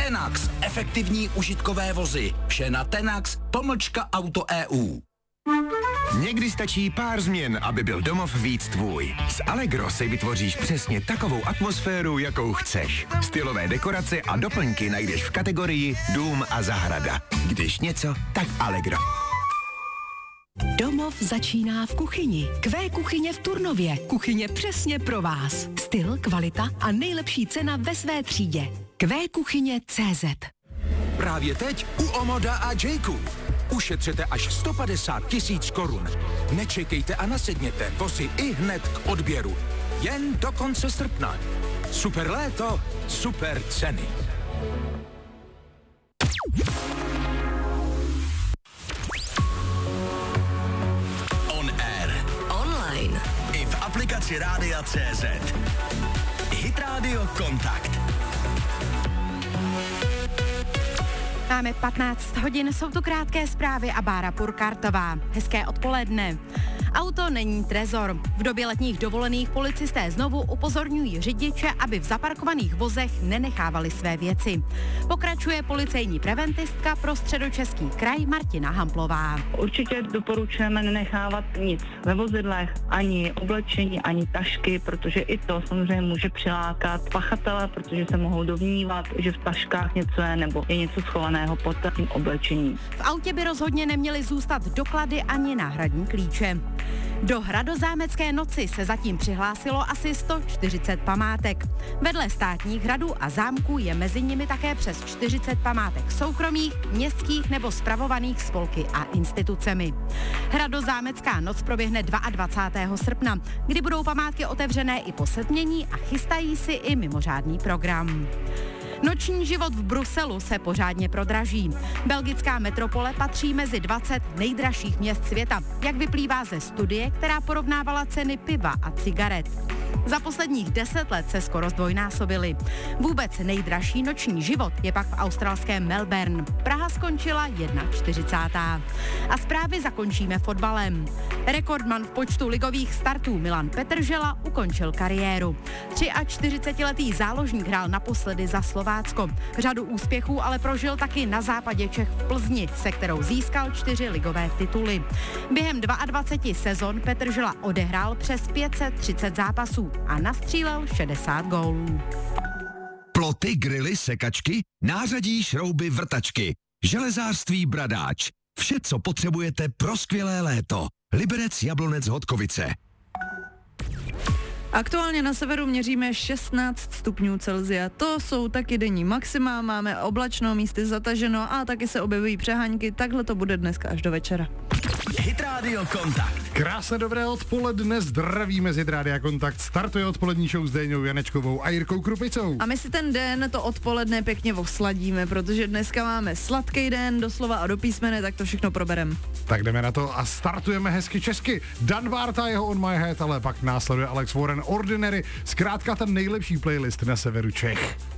Tenax, efektivní užitkové vozy. Vše na tenax.auto.eu. Někdy stačí pár změn, aby byl domov víc tvůj. S Allegro si vytvoříš přesně takovou atmosféru, jakou chceš. Stylové dekorace a doplňky najdeš v kategorii Dům a zahrada. Když něco, tak Allegro. Domov začíná v kuchyni. Kuchyně v Turnově. Kuchyně přesně pro vás. Styl, kvalita a nejlepší cena ve své třídě. Kuchyně.cz. Právě teď u Omoda a Jayku. Ušetřete až 150 000 korun. Nečekejte a nasedněte vozy i hned k odběru. Jen do konce srpna. Super léto, super ceny. On air. Online. I v aplikaci Rádia CZ. Hit Radio Kontakt. Máme 15 hodin, jsou to krátké zprávy a Bára Purkartová. Hezké odpoledne. Auto není trezor. V době letních dovolených policisté znovu upozorňují řidiče, aby v zaparkovaných vozech nenechávali své věci. Pokračuje policejní preventistka pro Středočeský kraj Martina Hamplová. Určitě doporučujeme nenechávat nic ve vozidlech, ani oblečení, ani tašky, protože i to samozřejmě může přilákat pachatele, protože se mohou domnívat, že v taškách něco je nebo je něco schovaného pod tím oblečením. V autě by rozhodně neměly zůstat doklady ani náhradní klíče. Do Hradozámecké noci se zatím přihlásilo asi 140 památek. Vedle státních hradů a zámků je mezi nimi také přes 40 památek soukromých, městských nebo spravovaných spolky a institucemi. Hradozámecká noc proběhne 22. srpna, kdy budou památky otevřené i po setmění a chystají si i mimořádný program. Noční život v Bruselu se pořádně prodraží. Belgická metropole patří mezi 20 nejdražších měst světa, jak vyplývá ze studie, která porovnávala ceny piva a cigaret. Za posledních 10 let se skoro zdvojnásobily. Vůbec nejdražší noční život je pak v australském Melbourne. Praha skončila 41. A zprávy zakončíme fotbalem. Rekordman v počtu ligových startů Milan Petržela ukončil kariéru. 43letý záložník hrál naposledy za Slovácko. Řadu úspěchů ale prožil taky na západě Čech v Plzni, se kterou získal 4 ligové tituly. Během 22 sezon Petržela odehrál přes 530 zápasů a nastřílel 60 gólů. Ploty, grily, sekačky, nářadí, šrouby, vrtačky. Železářství Bradáč. Vše, co potřebujete pro skvělé léto. Liberec, Jablonec, Hodkovice. Aktuálně na severu měříme 16 stupňů Celsia. To jsou taky denní maxima, máme oblačno, místy zataženo a taky se objevují přehánky, takhle to bude dneska až do večera. Hit Radio Kontakt. Krásné dobré odpoledne, zdravíme z Hit Rádia Kontakt. Startuje odpolední show s Déňou Janečkovou a Jirkou Krupicou. A my si ten den, to odpoledne pěkně osladíme, protože dneska máme sladký den, doslova a do písmene, tak to všechno proberem. Tak jdeme na to a startujeme hezky česky. Dan Bárta, jeho On My Head, ale pak následuje Alex Warren, Ordinary, zkrátka ten nejlepší playlist na severu Čech.